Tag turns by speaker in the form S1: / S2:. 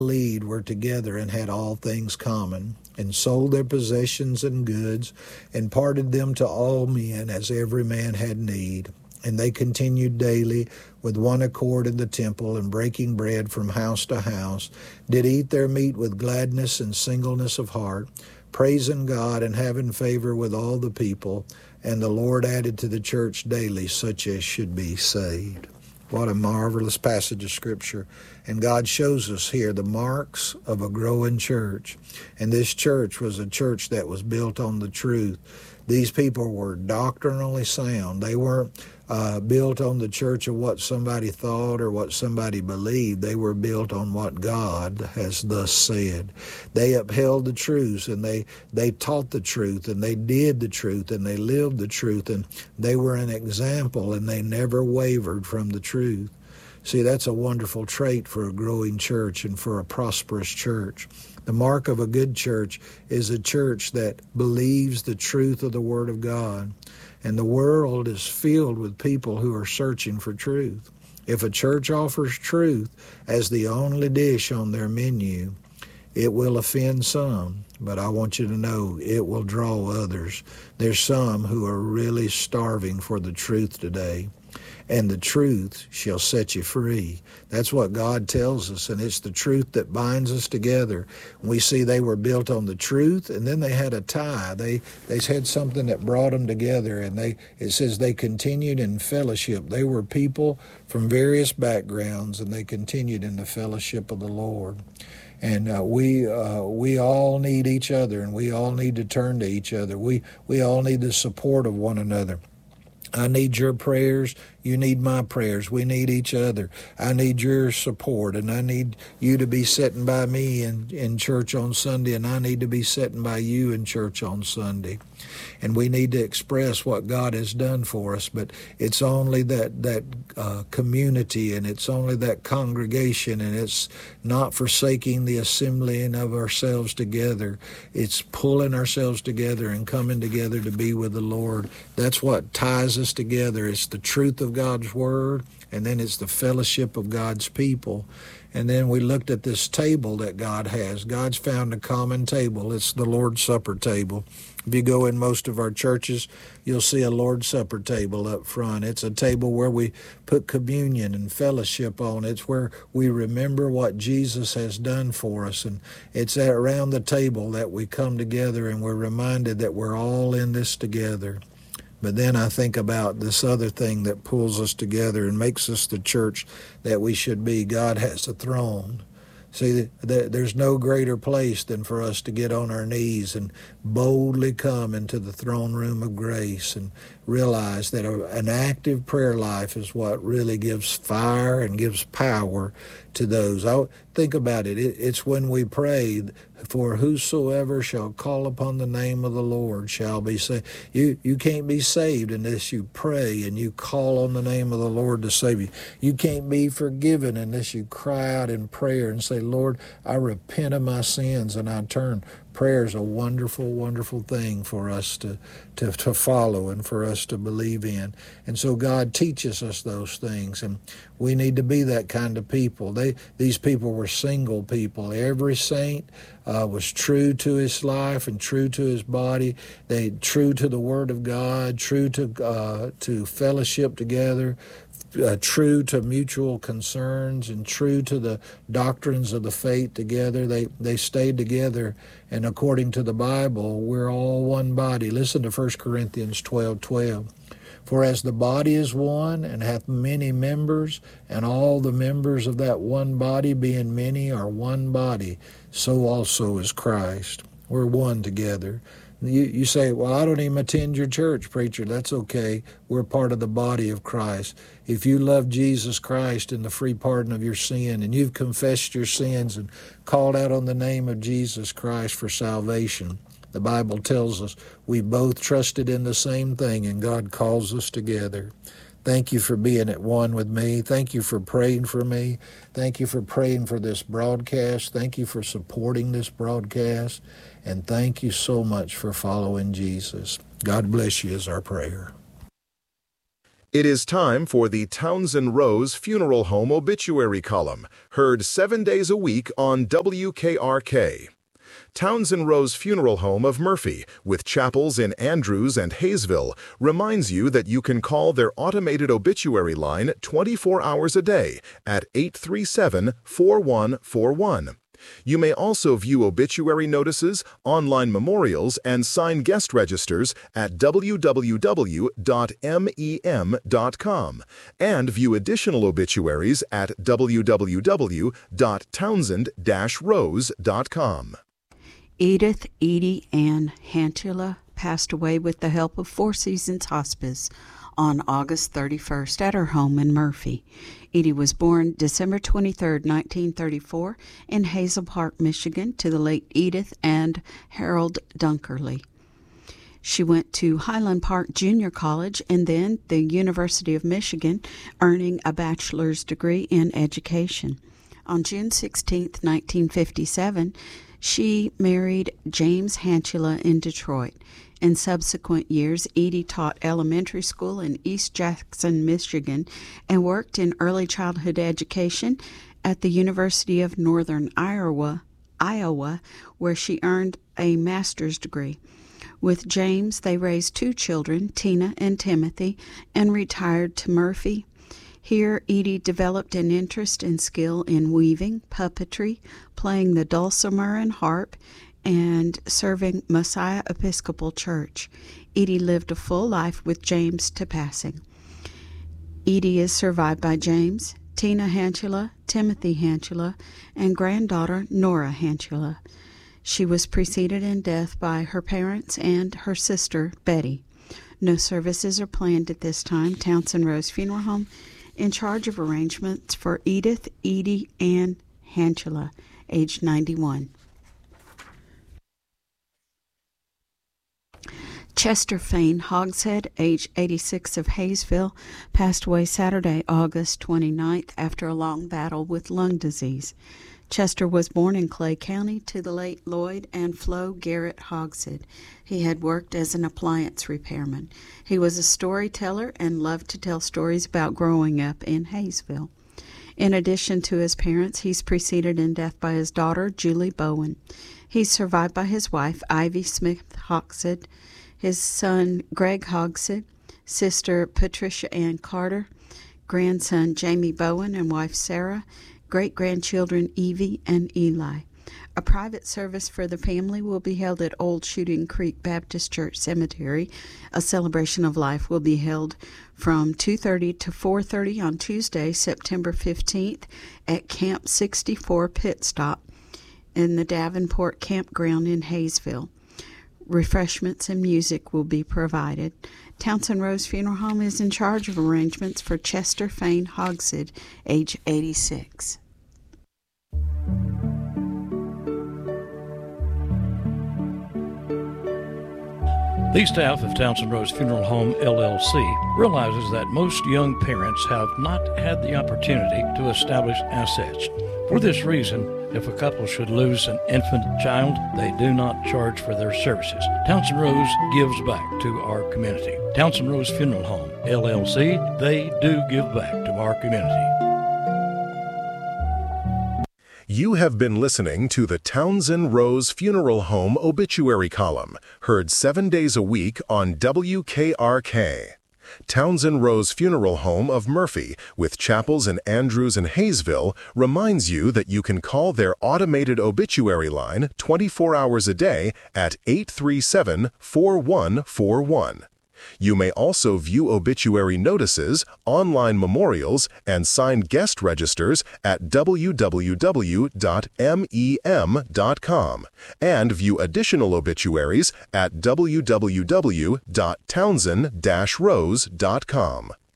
S1: lead were together and had all things common, and sold their possessions and goods, and parted them to all men as every man had need. And they continued daily with one accord in the temple, and breaking bread from house to house, did eat their meat with gladness and singleness of heart, praising God and having favor with all the people. And the Lord added to the church daily such as should be saved. What a marvelous passage of Scripture. And God shows us here the marks of a growing church. And this church was a church that was built on the truth. These people were doctrinally sound. They weren't built on the church of what somebody thought or what somebody believed. They were built on what God has thus said. They upheld the truths, and they taught the truth, and they did the truth, and they lived the truth, and they were an example, and they never wavered from the truth. See, that's a wonderful trait for a growing church and for a prosperous church. The mark of a good church is a church that believes the truth of the Word of God. And the world is filled with people who are searching for truth. If a church offers truth as the only dish on their menu, it will offend some, but I want you to know it will draw others. There's some who are really starving for the truth today, and the truth shall set you free. That's what God tells us, and it's the truth that binds us together. We see they were built on the truth, and then they had a tie. They had something that brought them together, and it says they continued in fellowship. They were people from various backgrounds, and they continued in the fellowship of the Lord. And we all need each other, and we all need to turn to each other. We all need the support of one another. I need your prayers. You need my prayers. We need each other. I need your support, and I need you to be sitting by me in church on Sunday, and I need to be sitting by you in church on Sunday. And we need to express what God has done for us, but it's only that community, and it's only that congregation, and it's not forsaking the assembling of ourselves together. It's pulling ourselves together and coming together to be with the Lord. That's what ties us together. It's the truth of God's Word, and then it's the fellowship of God's people. And then we looked at this table that God has. God's found a common table. It's the Lord's Supper table. If you go in most of our churches, you'll see a Lord's Supper table up front. It's a table where we put communion and fellowship on. It's where we remember what Jesus has done for us. And it's around the table that we come together and we're reminded that we're all in this together. But then I think about this other thing that pulls us together and makes us the church that we should be. God has a throne. See, there's no greater place than for us to get on our knees and boldly come into the throne room of grace and realize that an active prayer life is what really gives fire and gives power to those. Think about it. It's when we pray, for whosoever shall call upon the name of the Lord shall be saved. You can't be saved unless you pray and you call on the name of the Lord to save you. You can't be forgiven unless you cry out in prayer and say, Lord, I repent of my sins and I turn. Prayer is a wonderful, wonderful thing for us to follow and for us to believe in. And so God teaches us those things, and we need to be that kind of people. These people were single people. Every saint was true to his life and true to his body. They true to the Word of God, true to fellowship together, true to mutual concerns, and true to the doctrines of the faith together. They stayed together, and according to the Bible, we're all one body. Listen to 1 Corinthians 12:12. For as the body is one, and hath many members, and all the members of that one body, being many, are one body, so also is Christ. We're one together. You say, well, I don't even attend your church, preacher. That's okay. We're part of the body of Christ. If you love Jesus Christ and the free pardon of your sin, and you've confessed your sins and called out on the name of Jesus Christ for salvation, the Bible tells us we both trusted in the same thing, and God calls us together. Thank you for being at one with me. Thank you for praying for me. Thank you for praying for this broadcast. Thank you for supporting this broadcast. And thank you so much for following Jesus. God bless you is our prayer.
S2: It is time for the Townsend Rose Funeral Home Obituary Column, heard 7 days a week on WKRK. Townsend Rose Funeral Home of Murphy, with chapels in Andrews and Hayesville, reminds you that you can call their automated obituary line 24 hours a day at 837-4141. You may also view obituary notices, online memorials, and sign guest registers at www.mem.com and view additional obituaries at www.townsend-rose.com.
S3: Edith Edie Ann Hantula passed away with the help of Four Seasons Hospice on August 31st at her home in Murphy. Edie was born December 23, 1934, in Hazel Park, Michigan, to the late Edith and Harold Dunkerley. She went to Highland Park Junior College and then the University of Michigan, earning a bachelor's degree in education. On June 16, 1957, she married James Hantula in Detroit. In subsequent years, Edie taught elementary school in East Jackson, Michigan, and worked in early childhood education at the University of Northern Iowa, where she earned a master's degree. With James, they raised two children, Tina and Timothy, and retired to Murphy. Here, Edie developed an interest and skill in weaving, puppetry, playing the dulcimer and harp, and serving Messiah Episcopal Church. Edie lived a full life with James to passing. Edie is survived by James, Tina Hantula, Timothy Hantula, and granddaughter Nora Hantula. She was preceded in death by her parents and her sister, Betty. No services are planned at this time. Townsend Rose Funeral Home in charge of arrangements for Edith Edie Ann Hantula, age 91. Chester Fane Hogshead, age 86, of Hayesville, passed away Saturday, August 29th, after a long battle with lung disease. Chester was born in Clay County to the late Lloyd and Flo Garrett Hogshead. He had worked as an appliance repairman. He was a storyteller and loved to tell stories about growing up in Hayesville. In addition to his parents, he's preceded in death by his daughter, Julie Bowen. He's survived by his wife, Ivy Smith Hogshead, his son, Greg Hogshead, sister, Patricia Ann Carter, grandson, Jamie Bowen, and wife, Sarah, great-grandchildren, Evie and Eli. A private service for the family will be held at Old Shooting Creek Baptist Church Cemetery. A celebration of life will be held from 2:30 to 4:30 on Tuesday, September 15th at Camp 64 Pit Stop in the Davenport Campground in Hayesville. Refreshments and music will be provided. Townsend Rose Funeral Home is in charge of arrangements for Chester Fane Hogshead, age 86.
S4: The staff of Townsend Rose Funeral Home, LLC, realizes that most young parents have not had the opportunity to establish assets. For this reason, if a couple should lose an infant child, they do not charge for their services. Townsend Rose gives back to our community. Townsend Rose Funeral Home, LLC, they do give back to our community.
S2: You have been listening to the Townsend Rose Funeral Home Obituary Column, heard 7 days a week on WKRK. Townsend Rose Funeral Home of Murphy, with chapels in Andrews and Hayesville, reminds you that you can call their automated obituary line 24 hours a day at 837-4141. You may also view obituary notices, online memorials, and signed guest registers at www.mem.com and view additional obituaries at www.townsend-rose.com.